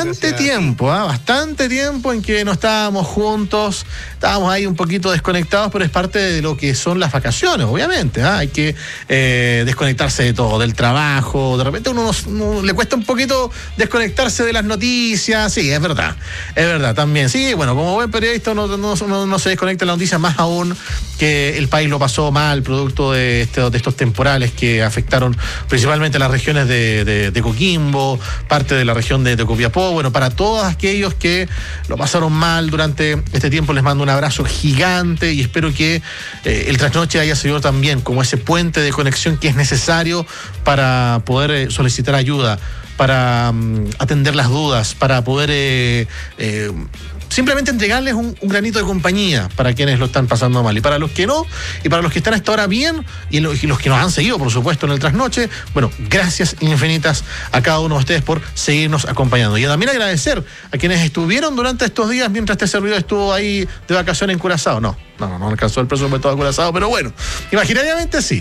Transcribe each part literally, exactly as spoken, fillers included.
bastante tiempo, ¿eh? bastante tiempo en que no estábamos juntos, estábamos ahí un poquito desconectados, pero es parte de lo que son las vacaciones, obviamente, ¿eh? Hay que eh, desconectarse de todo, del trabajo, de repente uno, nos, uno le cuesta un poquito desconectarse de las noticias, sí, es verdad, es verdad también, sí, bueno, como buen periodista uno no, no, no se desconecta de las noticias, más aún que el país lo pasó mal, producto de, este, de estos temporales que afectaron principalmente las regiones de, de, de Coquimbo, parte de la región de, de Copiapó. Bueno, para todos aquellos que lo pasaron mal durante este tiempo, les mando un abrazo gigante y espero que eh, el trasnoche haya sido también como ese puente de conexión que es necesario para poder eh, solicitar ayuda, para um, atender las dudas, para poder eh, eh, simplemente entregarles un, un granito de compañía para quienes lo están pasando mal. Y para los que no, y para los que están hasta ahora bien, y los, y los que nos han seguido, por supuesto, en el trasnoche, bueno, gracias infinitas a cada uno de ustedes por seguirnos acompañando. Y también agradecer a quienes estuvieron durante estos días mientras este servidor estuvo ahí de vacaciones en Curazao. No, no, no alcanzó el presupuesto de Curazao, pero bueno, imaginariamente sí.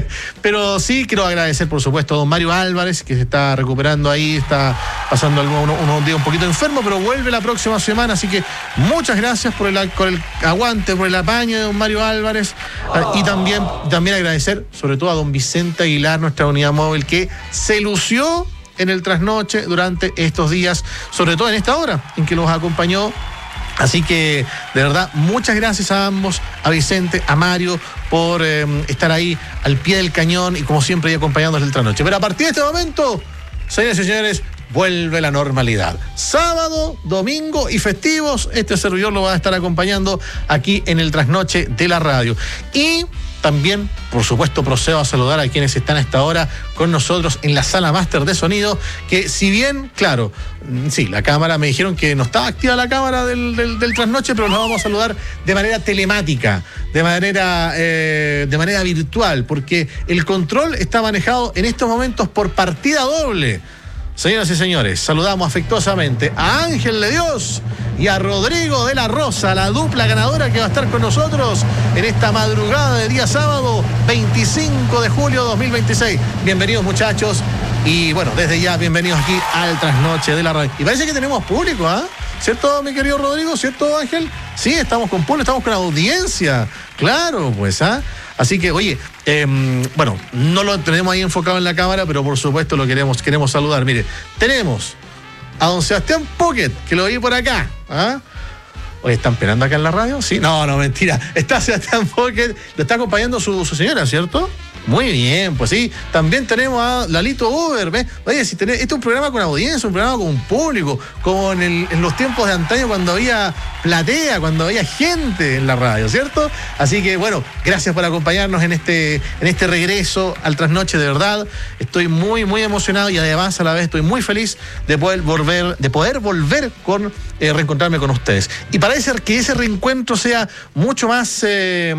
Pero sí quiero agradecer, por supuesto, a don Mario Álvarez, que se está recuperando ahí, está pasando algunos unos días un poquito enfermo, pero vuelve la próxima semana, así que muchas gracias por el, por el aguante, por el apaño de don Mario Álvarez. Oh. Y también, también agradecer, sobre todo, a don Vicente Aguilar, nuestra unidad móvil, que se lució en el trasnoche durante estos días, sobre todo en esta hora en que nos acompañó. Así que, de verdad, muchas gracias a ambos, a Vicente, a Mario, por eh, estar ahí al pie del cañón y, como siempre, ahí acompañándonos el trasnoche. Pero a partir de este momento, señores y señores, vuelve la normalidad. Sábado, domingo y festivos, este servidor lo va a estar acompañando aquí en el trasnoche de la radio. Y también, por supuesto, procedo a saludar a quienes están a esta hora con nosotros en la sala máster de sonido, que si bien, claro, sí, la cámara, me dijeron que no estaba activa la cámara del, del, del trasnoche, pero los vamos a saludar de manera telemática, de manera, eh, de manera virtual, porque el control está manejado en estos momentos por partida doble. Señoras y señores, saludamos afectuosamente a Ángel de Dios y a Rodrigo de la Rosa, la dupla ganadora que va a estar con nosotros en esta madrugada de día sábado veinticinco de julio de dos mil veintiséis. Bienvenidos, muchachos, y bueno, desde ya bienvenidos aquí al trasnoche de la radio. Y parece que tenemos público, ¿ah? ¿eh? ¿Cierto, mi querido Rodrigo? ¿Cierto, Ángel? Sí, estamos con público, estamos con audiencia. Claro, pues, ¿ah? ¿eh? Así que, oye, eh, bueno, no lo tenemos ahí enfocado en la cámara, pero por supuesto lo queremos, queremos saludar. Mire, tenemos a don Sebastián Pocket, que lo vi por acá. ¿Ah? Oye, ¿están esperando acá en la radio? Sí, no, no, mentira. Está Sebastián Pocket, lo está acompañando su, su señora, ¿cierto? Muy bien, pues sí. También tenemos a Lalito Uber, ¿ves? Oye, si tenés, este es un programa con audiencia, un programa con un público, como en, el, en los tiempos de antaño cuando había platea, cuando había gente en la radio, ¿cierto? Así que, bueno, gracias por acompañarnos en este, en este regreso al trasnoche, de verdad. Estoy muy, muy emocionado y además a la vez estoy muy feliz de poder volver, de poder volver con, eh, reencontrarme con ustedes. Y para ese, que ese reencuentro sea mucho más eh,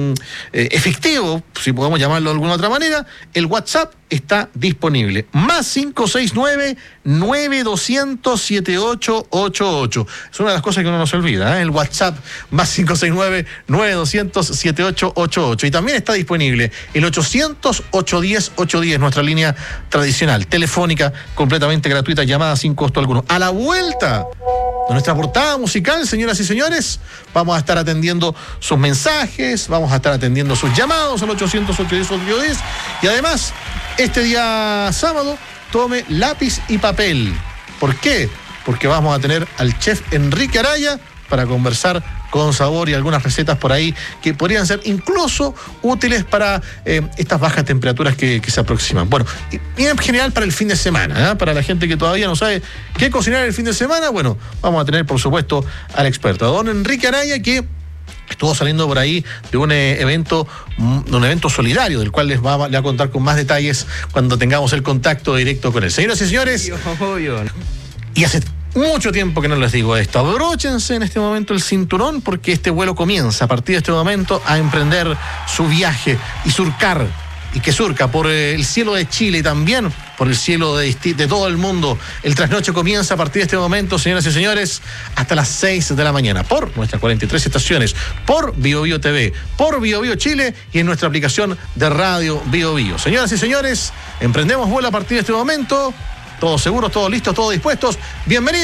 eh, efectivo, si podemos llamarlo de alguna otra manera, el WhatsApp está disponible. Más cinco seis nueve, nueve dos cero cero, siete ocho ocho ocho. Es una de las cosas que uno no se olvida, ¿eh? El WhatsApp, más cinco seis nueve, nueve dos cero cero, siete ocho ocho ocho. Y también está disponible el ochocientos, ochocientos diez, ochocientos diez, nuestra línea tradicional, telefónica, completamente gratuita, llamada sin costo alguno. A la vuelta de nuestra portada musical, señoras y señores, vamos a estar atendiendo sus mensajes, vamos a estar atendiendo sus llamados al ochocientos, ochocientos diez, ochocientos diez, y además, este día sábado, tome lápiz y papel. ¿Por qué? Porque vamos a tener al chef Enrique Araya para conversar con sabor y algunas recetas por ahí que podrían ser incluso útiles para eh, estas bajas temperaturas que, que se aproximan. Bueno, y, y en general para el fin de semana, ¿eh? Para la gente que todavía no sabe qué cocinar el fin de semana, bueno, vamos a tener, por supuesto, al experto, a don Enrique Araya, que estuvo saliendo por ahí de un eh, evento de un evento solidario, del cual les va, les va a contar con más detalles cuando tengamos el contacto directo con él. Señoras y señores, y hace mucho tiempo que no les digo esto, abróchense en este momento el cinturón, porque este vuelo comienza a partir de este momento a emprender su viaje y surcar, y que surca por el cielo de Chile y también por el cielo de, de todo el mundo. El trasnoche comienza a partir de este momento, señoras y señores, hasta las seis de la mañana, por nuestras cuarenta y tres estaciones, por Bio Bio T V, por Bio Bio Chile y en nuestra aplicación de radio Bio Bio. Señoras y señores, emprendemos vuelo a partir de este momento. Todos seguros, todos listos, todos dispuestos. Bienvenidos.